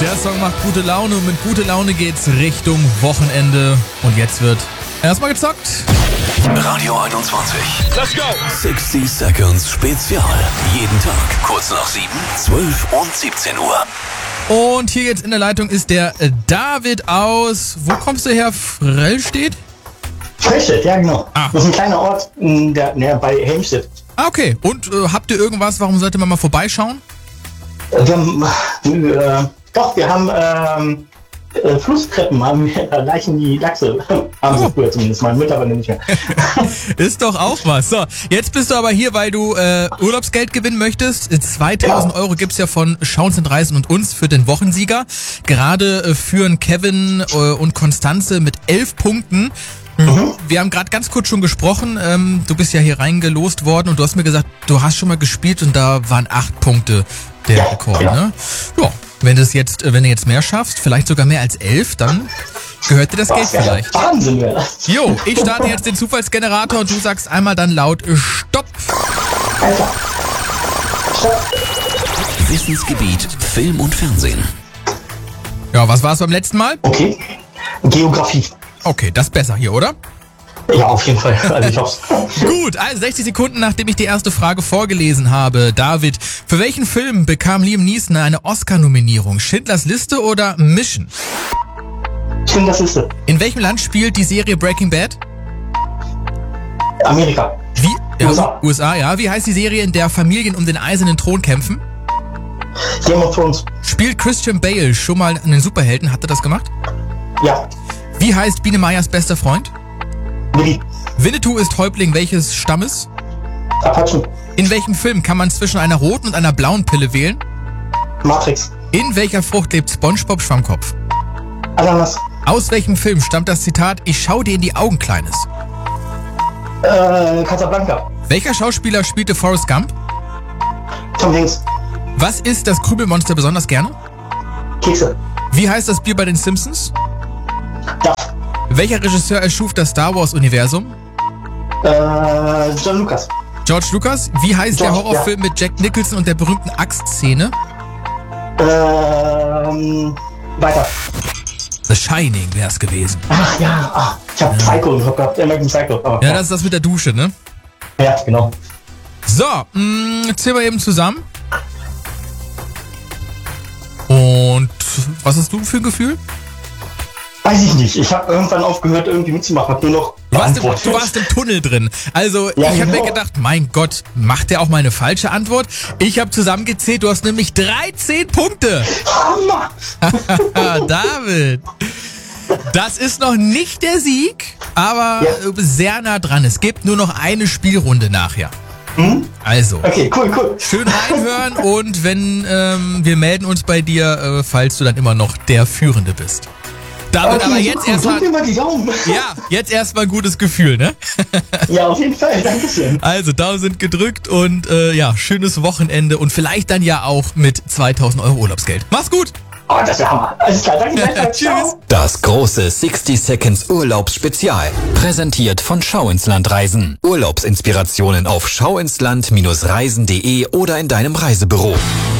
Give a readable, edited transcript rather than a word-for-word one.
Der Song macht gute Laune und mit gute Laune geht's Richtung Wochenende. Und jetzt wird erstmal gezockt. Radio 21. Let's go! 60 Seconds Spezial. Jeden Tag kurz nach 7, 12 und 17 Uhr. Und hier jetzt in der Leitung ist der David aus, wo kommst du her? Frellstedt? Frellstedt, ja genau. Ah. Das ist ein kleiner Ort bei Helmstedt. Ah, okay. Und habt ihr irgendwas, warum sollte man mal vorbeischauen? Wir haben Flusstreppen, da leichen die Lachse. Haben sie früher zumindest, meine mittlerweile nicht mehr. Ist doch auch was. So, jetzt bist du aber hier, weil du Urlaubsgeld gewinnen möchtest. 2000 Euro gibt's ja von Schauens und Reisen und uns für den Wochensieger. Gerade führen Kevin und Konstanze mit 11 Punkten. Wir haben gerade ganz kurz schon gesprochen. Du bist ja hier reingelost worden und du hast mir gesagt, du hast schon mal gespielt und da waren 8 Punkte der Rekord. Ja. Ne? Ja, wenn du jetzt mehr schaffst, vielleicht sogar mehr als 11, dann gehört dir das Geld vielleicht. Wahnsinn wäre das. Jo, ich starte jetzt den Zufallsgenerator und du sagst einmal dann laut Stopp. Alter. Stopp. Wissensgebiet Film und Fernsehen. Ja, was war es beim letzten Mal? Okay. Geografie. Okay, das ist besser hier, oder? Ja, auf jeden Fall. Also ich hoff's. Gut, also 60 Sekunden, nachdem ich die erste Frage vorgelesen habe. David, für welchen Film bekam Liam Neeson eine Oscar-Nominierung? Schindlers Liste oder Mission? Schindlers Liste. In welchem Land spielt die Serie Breaking Bad? Amerika. Wie? Ja, USA. USA, ja. Wie heißt die Serie, in der Familien um den eisernen Thron kämpfen? Game of Thrones. Spielt Christian Bale schon mal einen Superhelden? Hat er das gemacht? Ja. Wie heißt Biene Meyers bester Freund? Willi. Winnetou ist Häuptling welches Stammes? Apachen. In welchem Film kann man zwischen einer roten und einer blauen Pille wählen? Matrix. In welcher Frucht lebt SpongeBob Schwammkopf? Ananas. Aus welchem Film stammt das Zitat, ich schau dir in die Augen, Kleines? Casablanca. Welcher Schauspieler spielte Forrest Gump? Tom Hanks. Was isst das Krümelmonster besonders gerne? Kekse. Wie heißt das Bier bei den Simpsons? Duff. Welcher Regisseur erschuf das Star Wars-Universum? John Lucas. George Lucas. Wie heißt der George, Horrorfilm mit Jack Nicholson und der berühmten Axtszene? Weiter. The Shining wäre es gewesen. Ach ja, ich hab Psycho im Kopf gehabt. American Psycho. Aber, Ja, das ist das mit der Dusche, ne? ja, genau. So, zählen wir eben zusammen. Und was hast du für ein Gefühl? Weiß ich nicht. Ich habe irgendwann aufgehört, irgendwie mitzumachen. Hab nur noch Du beantwortet. warst im Tunnel drin. Also Ja, ich habe mir genau. gedacht, mein Gott, macht der auch mal eine falsche Antwort? Ich habe zusammengezählt, du hast nämlich 13 Punkte. Hammer! David, das ist noch nicht der Sieg, aber sehr nah dran. Es gibt nur noch eine Spielrunde nachher. Also, Okay, cool. schön reinhören und wenn wir melden uns bei dir, falls du dann immer noch der Führende bist. David, aber jetzt erstmal... Drück mir mal die Daumen. Ja, jetzt erstmal ein gutes Gefühl, ne? Ja, auf jeden Fall. Dankeschön. Also, Daumen sind gedrückt und schönes Wochenende und vielleicht dann ja auch mit 2000 Euro Urlaubsgeld. Mach's gut! Oh, das ist der Hammer. Alles klar, danke gleichfalls. Tschüss. Ciao. Das große 60 Seconds Urlaubsspezial. Präsentiert von Schau ins Land Reisen. Urlaubsinspirationen auf schauinsland-reisen.de oder in deinem Reisebüro.